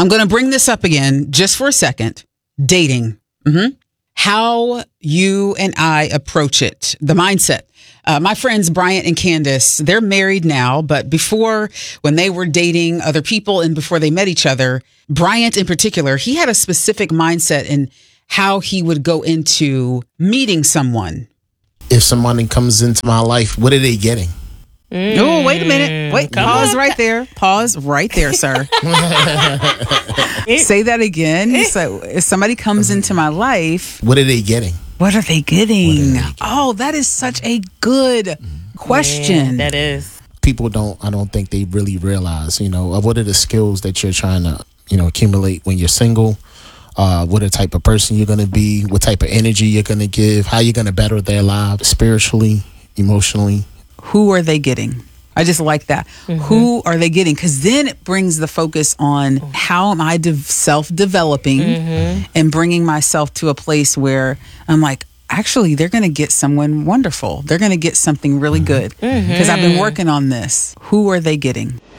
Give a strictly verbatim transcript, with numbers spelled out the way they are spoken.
I'm going to bring this up again just for a second. Dating. Mm-hmm. How you and I approach it. The mindset. Uh, my friends, Bryant and Candace, they're married now, but before, when they were dating other people and before they met each other, Bryant in particular, he had a specific mindset in how he would go into meeting someone. If somebody comes into my life, what are they getting? Mm. Oh, wait a minute. Wait, Come pause on. right there. Pause right there, sir. Say that again. So if somebody comes into my life, what are they getting? What are they getting? Are they getting? Oh, that is such a good mm. question. Yeah, that is. People don't, I don't think they really realize, you know, of what are the skills that you're trying to, you know, accumulate when you're single. Uh, what a type of person you're going to be, what type of energy you're going to give, how you're going to better their lives spiritually, emotionally. Who are they getting? I just like that. Mm-hmm. Who are they getting? Because then it brings the focus on how am I de- self-developing mm-hmm. and bringing myself to a place where I'm like, actually, they're going to get someone wonderful. They're going to get something really mm-hmm. good because mm-hmm. I've been working on this. Who are they getting?